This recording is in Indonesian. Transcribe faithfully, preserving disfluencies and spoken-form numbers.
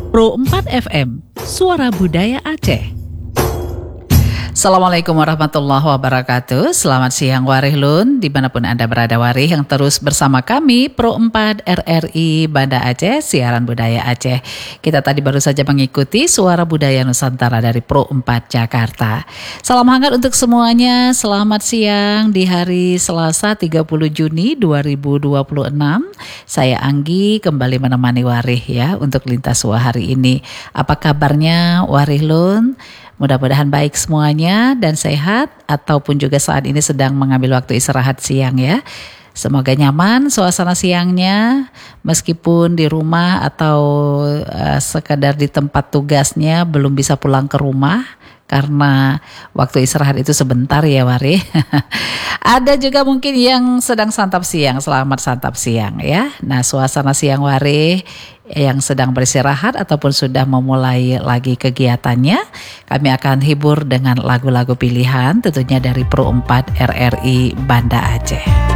Pro empat F M, Suara Budaya Aceh. Assalamualaikum warahmatullahi wabarakatuh. Selamat siang Warih Lun, dimanapun Anda berada Warih, yang terus bersama kami Pro empat R R I Banda Aceh, siaran budaya Aceh. Kita tadi baru saja mengikuti Suara Budaya Nusantara dari Pro empat Jakarta. Salam hangat untuk semuanya, selamat siang di hari Selasa tiga puluh Juni dua ribu dua puluh enam. Saya Anggi kembali menemani Warih ya untuk lintas Suara hari ini. Apa kabarnya Warih Lun? Mudah-mudahan baik semuanya dan sehat, ataupun juga saat ini sedang mengambil waktu istirahat siang ya. Semoga nyaman suasana siangnya, meskipun di rumah atau uh, sekadar di tempat tugasnya belum bisa pulang ke rumah. Karena waktu istirahat itu sebentar ya Wari. Ada juga mungkin yang sedang santap siang, selamat santap siang ya. Nah, suasana siang Wari yang sedang beristirahat ataupun sudah memulai lagi kegiatannya, kami akan hibur dengan lagu-lagu pilihan tentunya dari Pro empat R R I Banda Aceh.